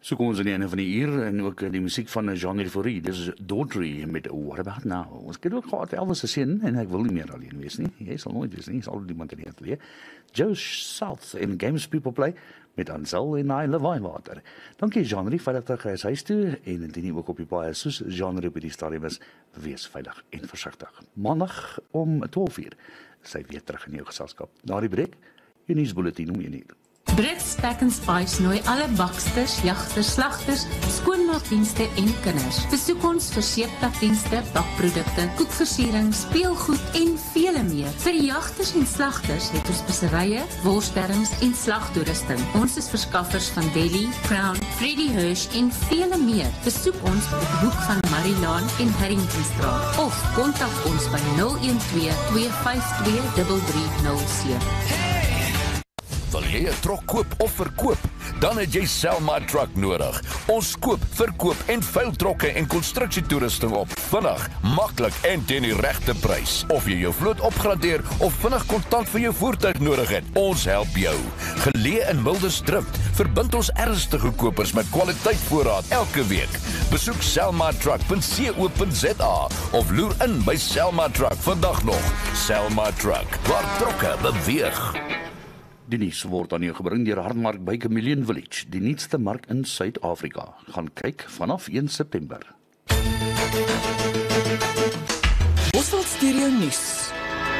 So kom ons aan die einde van die uur en ook die musiek van Jean-Marie Fourie. Dis Daughtry met What About Now. Ons het ook gehad Elvis se seun en ek wil nie meer alleen wees nie. Jy sal nooit wees nie, sal iemand in die ateljee. Joe South in Games People Play met Ansel en I Love Water. Dankie Jean-Marie vir dat jy huis toe en indien jy ook op die paai soos Jean-Marie by die stadium is, wees veilig en versigtig. Maandag om 12:00 sy weer terug in jou geselskap. Na die breek, jou nuusbulletin om 1:00. Brits Pack and Spice nooi alle baksters, jagters, slagters, skoonmaakdienste en kinders. Besoek ons vir seeptakdienste, bakprodukte, koekversiering, speelgoed en vele meer. Vir die jagters en slagters het ons speserye, worsderms en slagtoerusting. Ons is verskaffers van Deli, Crown, Freddy Hirsch en vele meer. Besoek ons op die hoek van Marilaan en Harringtonstraat of kontak ons by 012 252 3307. Wil jy 'n trok koop of verkoop? Dan het jy Selma Truck nodig. Ons koop, verkoop en veil trokke en konstruksietoerusting op. Vinnig, maklik en teen die regte prys. Of jy jou vloot opgradeer of vinnig kontant vir jou voertuig nodig het, ons help jou. Geleë in Wildersdrift, verbind ons ernstige kopers met kwaliteitvoorraad elke week. Besoek selmatruck.co.za of loer in by Selma Truck vandag nog. Selma Truck, waar trokke beweeg. Die nuus word aan jou gebring deur Hartmark by Chameleon Village, die nuutste mark in Suid-Afrika. Gaan kyk vanaf 1 September. Bosveld Stereo Nuus.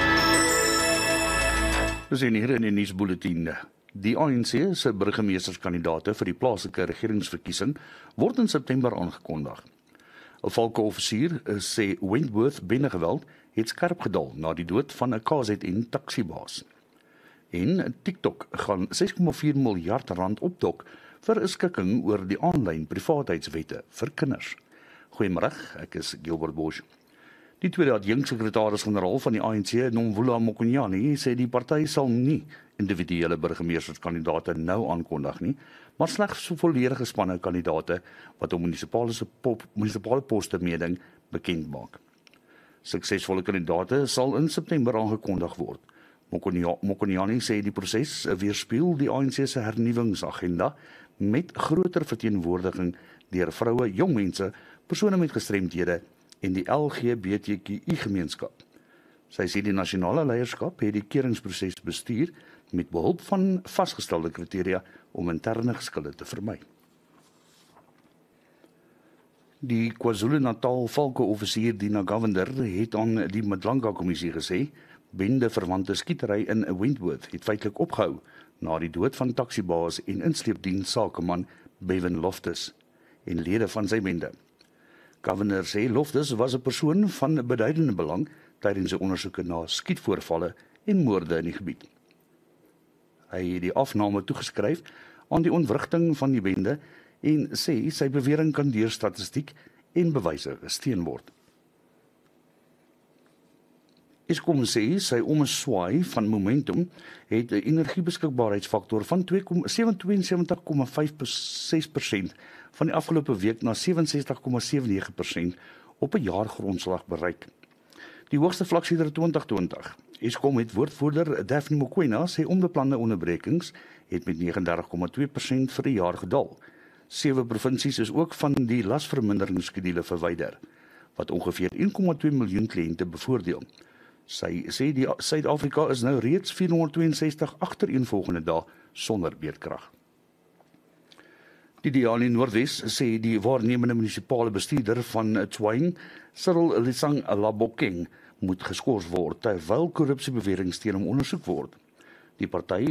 Ons sien hier in die nuusbulletin. Die ANC se burgemeesterskandidaate vir die plaaslike regeringsverkiesing word in September aangekondig. 'n Valke-offisier sê Wentworth binnengeweld het skerp gedaal na die dood van 'n KZN taksibaas. En TikTok gaan 6,4 miljard rand opdok vir 'n skikking oor die aanlyn privaatheidswette vir kinders. Goeiemôre, ek is Gilbert Bosch. Die tweede adjunksekretaris-generaal van die ANC, Nomvula Mokonyane, sê die party sal nie individuele burgemeesterskandidaate nou aankondig nie, maar slegs volledige spanne kandidaate wat op munisipale poste meeding bekend maak. Suksesvolle kandidaate sal in September aangekondig word. Mokonyane sê die proses weerspieël die ANC se hernuwingsagenda met groter verteenwoordiging deur vroue, jong mense, persone met gestremdhede en die LGBTQI-gemeenskap. Sy sê die nasionale leierskap het die keuringsproses bestuur met behulp van vasgestelde kriteria om interne geskille te vermy. Die KwaZulu-Natal Valke-offisier Dina Govender het aan die Madlanga-kommissie gesê bende-verwante skietery in Wentworth het feitelik opgehou na die dood van taksibaas en insleepdiens sakeman Bevan Loftus en lede van sy bende. Governor sê Loftus was 'n persoon van beduidende belang tydens sy ondersoeke na skietvoorvalle en moorde in die gebied. Hy het die afname toegeskryf aan die ontwrigting van die bende en sê sy bewering kan deur statistiek en bewyse gesteun word. Eskom sê sy omswaai van Momentum het 'n energiebeskikbaarheidsfaktor van 72,56% van die afgelope week na 67,79% op 'n jaargrondslag bereik. Die hoogste vlak sedert 2020. Eskom het woordvoerder Daphne Mokoena sê onbeplande onderbrekings het met 39,2% vir 'n jaar gedaal. 7 provinsies is ook van die lasverminderingsskedule verwyder, wat ongeveer 1,2 miljoen kliënte bevoordeel. Sy sê die Suid-Afrika is nou reeds 462 agtereenvolgende dae sonder beerdkrag. Die DA in Noordwes sê die waarnemende munisipale bestuurder van Tshwane, Cyril Lisang Labokeng, moet geskort word terwyl korrupsiebeweringe teen hom ondersoek word. Die party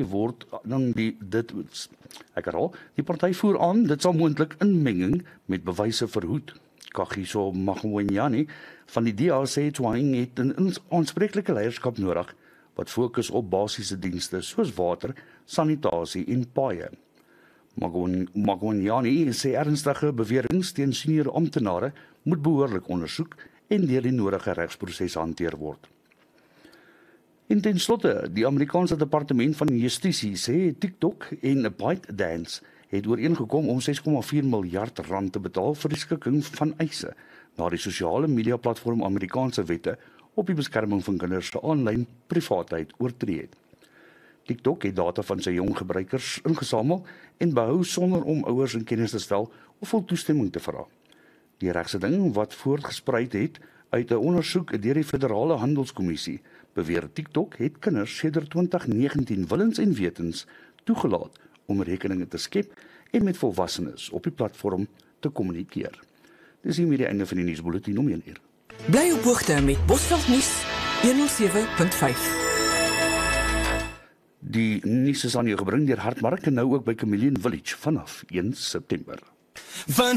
voer aan dit sal moontlik inmenging met bewyse verhoed. Kagiso Magwenyane van die DA sê Tshwane het 'n aanspreeklike leierskap nodig wat fokus op basiese dienste soos water, sanitasie en paaie. Magwenyane sê ernstige beweringe teen senior amptenare moet behoorlik ondersoek en deur die nodige regsprosesse hanteer word. En ten slotte, die Amerikaanse departement van Justisie sê TikTok en ByteDance het ooreengekom om 6,4 miljard rand te betaal vir die skikking van eise na die sosiale media platform Amerikaanse wette op die beskerming van kinders se aanlyn privaatheid oortree het. TikTok het data van sy jong gebruikers ingesamel en behou sonder om ouers in kennis te stel of hul toestemming te vra. Die regse ding wat voortgespruit het uit 'n ondersoek deur die Federale Handelskommissie beweer TikTok het kinders sedert 2019 willens en wetens toegelaat om rekeninge te skep en met volwassenes op die platform te kommunikeer. Dis hiermee die einde van die nuusbulletin om 1 uur. Bly op hoogte met Bosveld Nuus 107.5. Die nuus is aan jou gebring deur Hartmark en nou ook by Chameleon Village vanaf 1 September.